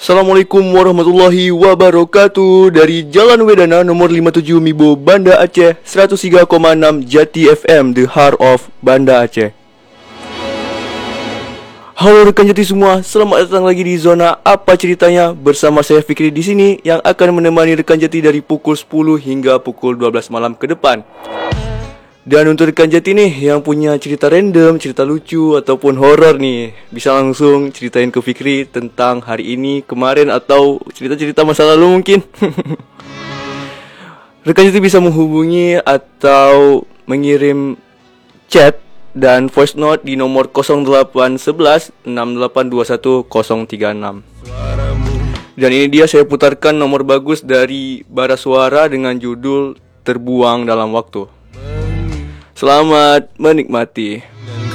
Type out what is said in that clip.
Assalamualaikum warahmatullahi wabarakatuh. Dari Jalan Wedana nomor 57 Mibo, Banda Aceh, 103,6 Jati FM, The Heart of Banda Aceh. Halo rekan Jati semua, selamat datang lagi di Zona Apa Ceritanya bersama saya Fikri di sini yang akan menemani rekan Jati dari pukul 10 hingga pukul 12 malam ke depan. Dan untuk rekan Jati nih yang punya cerita random, cerita lucu ataupun horor nih, bisa langsung ceritain ke Fikri tentang hari ini, kemarin, atau cerita-cerita masa lalu mungkin. Rekan Jati bisa menghubungi atau mengirim chat dan voice note di nomor 0811 6821 036. Dan ini dia saya putarkan nomor bagus dari Bara Suara dengan judul Terbuang Dalam Waktu. Selamat menikmati.